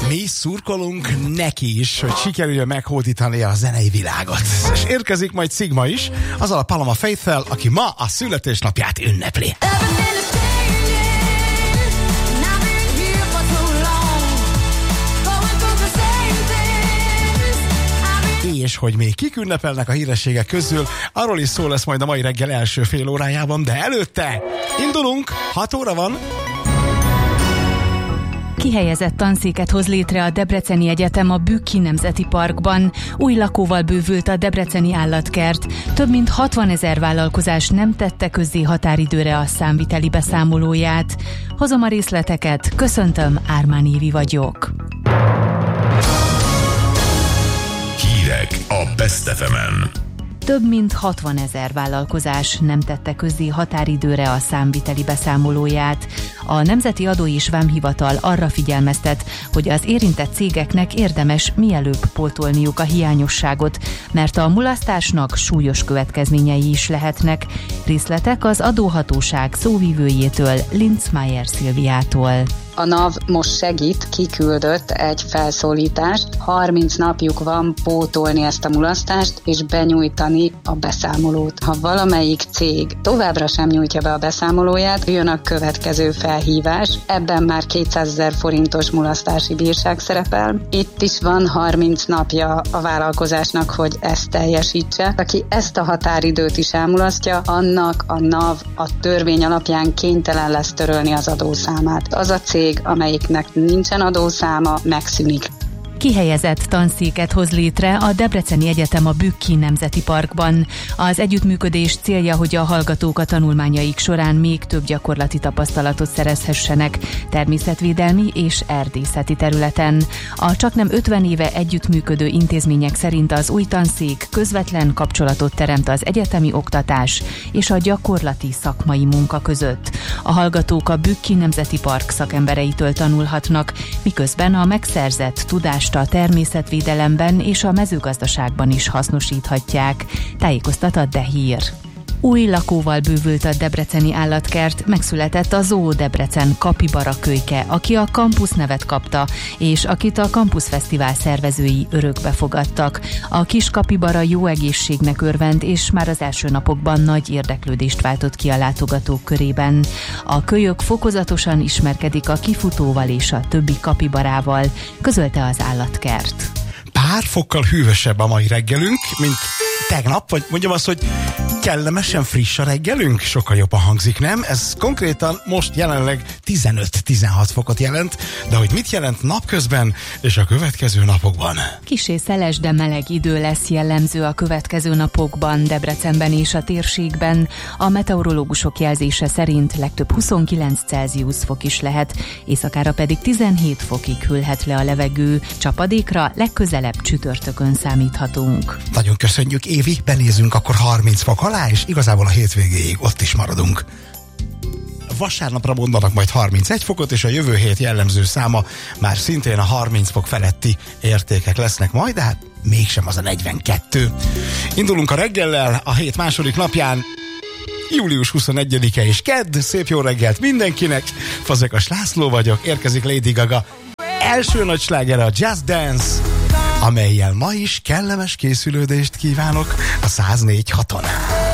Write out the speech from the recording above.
Mi szurkolunk neki is, hogy sikerüljön meghódítani a zenei világot. És érkezik majd Sigma is, azzal a Paloma Faith-fel, aki ma a születésnapját ünnepli. És hogy még kik ünnepelnek a hírességek közül, arról is szó lesz majd a mai reggel első fél órájában, de előtte indulunk, 6 óra van. Kihelyezett tanszéket hoz létre a Debreceni Egyetem a Bükki Nemzeti Parkban. Új lakóval bővült a debreceni állatkert. Több mint 60 000 vállalkozás nem tette közzé határidőre a számviteli beszámolóját. Hozom a részleteket, köszöntöm, Ármán Évi vagyok. Hírek a Best FM-en. Több mint 60 000 vállalkozás nem tette közzé határidőre a számviteli beszámolóját. A Nemzeti Adó és Vámhivatal arra figyelmeztet, hogy az érintett cégeknek érdemes mielőbb pótolniuk a hiányosságot, mert a mulasztásnak súlyos következményei is lehetnek. Részletek az adóhatóság szóvivőjétől, Linzmeier Szilviától. A NAV most segít, kiküldött egy felszólítást, 30 napjuk van pótolni ezt a mulasztást és benyújtani a beszámolót. Ha valamelyik cég továbbra sem nyújtja be a beszámolóját, jön a következő felhívás, ebben már 200 000 forintos mulasztási bírság szerepel. Itt is van 30 napja a vállalkozásnak, hogy ezt teljesítse. Aki ezt a határidőt is elmulasztja, annak a NAV a törvény alapján kénytelen lesz törölni az adószámát. Az a cég, amelyiknek nincsen adószáma, megszűnik. Kihelyezett tanszéket hoz létre a Debreceni Egyetem a Bükki Nemzeti Parkban. Az együttműködés célja, hogy a hallgatók a tanulmányaik során még több gyakorlati tapasztalatot szerezhessenek természetvédelmi és erdészeti területen. A csaknem 50 éve együttműködő intézmények szerint az új tanszék közvetlen kapcsolatot teremt az egyetemi oktatás és a gyakorlati szakmai munka között. A hallgatók a Bükki Nemzeti Park szakembereitől tanulhatnak, miközben a megszerzett tudást a természetvédelemben és a mezőgazdaságban is hasznosíthatják, tájékoztat a De Hír. Új lakóval bővült a debreceni állatkert, megszületett a Zoo Debrecen kapibara kölyke, aki a Campus nevet kapta, és akit a Campus Fesztivál szervezői örökbe fogadtak. A kis kapibara jó egészségnek örvend, és már az első napokban nagy érdeklődést váltott ki a látogatók körében. A kölyök fokozatosan ismerkedik a kifutóval és a többi kapibarával, közölte az állatkert. Pár fokkal hűvösebb a mai reggelünk, mint tegnap, vagy mondjam azt, hogy kellemesen friss a reggelünk, sokkal jobban hangzik, nem? Ez konkrétan most jelenleg 15-16 fokot jelent, de hogy mit jelent napközben és a következő napokban? Kissé szeles, de meleg idő lesz jellemző a következő napokban Debrecenben és a térségben. A meteorológusok jelzése szerint legtöbb 29 Celsius fok is lehet, éjszakára pedig 17 fokig hűlhet le a levegő. Csapadékra legközelebb csütörtökön számíthatunk. Nagyon köszönjük, Évi, benézünk akkor 30 fok alá, és igazából a hétvégéig ott is maradunk. Vasárnapra mondanak majd 31 fokot, és a jövő hét jellemző száma már szintén a 30 fok feletti értékek lesznek majd, de hát mégsem az a 42. Indulunk a reggellel a hét második napján, július 21-e és kedd, szép jó reggelt mindenkinek, Fazekas László vagyok, érkezik Lady Gaga első nagy slágere, a Just Dance, amellyel ma is kellemes készülődést kívánok a 104.6-on.